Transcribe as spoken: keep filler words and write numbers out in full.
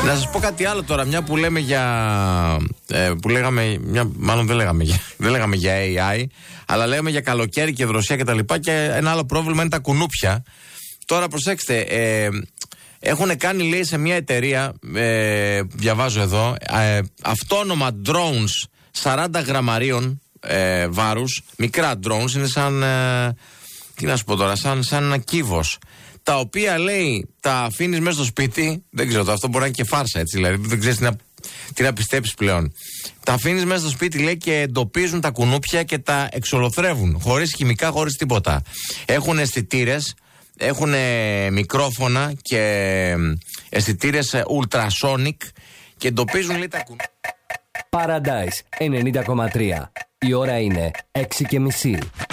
Να σας πω κάτι άλλο τώρα, μια που λέμε για. Ε, που λέγαμε. Μια, μάλλον δεν λέγαμε, για, δεν λέγαμε για έι άι, αλλά λέγαμε για καλοκαίρι και δροσιά κτλ. Και, και ένα άλλο πρόβλημα είναι τα κουνούπια. Τώρα προσέξτε. Ε, έχουν κάνει, λέει, σε μια εταιρεία. Ε, διαβάζω εδώ. Ε, αυτόνομα drones σαράντα γραμμαρίων ε, βάρους. Μικρά drones, είναι σαν. Ε, τι να σου πω τώρα, σαν, σαν ένα κύβος. Τα οποία, λέει, τα αφήνεις μέσα στο σπίτι. Δεν ξέρω, αυτό μπορεί να είναι και φάρσα, έτσι. Δηλαδή, δεν ξέρεις τι να, τι να πιστέψεις πλέον. Τα αφήνεις μέσα στο σπίτι, λέει, και εντοπίζουν τα κουνούπια και τα εξολοθρεύουν. Χωρίς χημικά, χωρίς τίποτα. Έχουν αισθητήρες, έχουν μικρόφωνα και αισθητήρες ultrasonic και εντοπίζουν, λέει, τα κουνούπια. Paradise ενενήντα κόμμα τρία. Η ώρα είναι έξι και μισή.